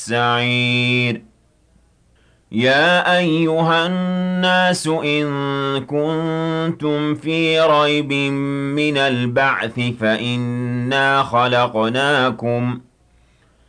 السَّعِيرِ يَا أَيُّهَا النَّاسُ إِن كُنتُمْ فِي رَيْبٍ مِّنَ الْبَعْثِ فَإِنَّا خَلَقْنَاكُم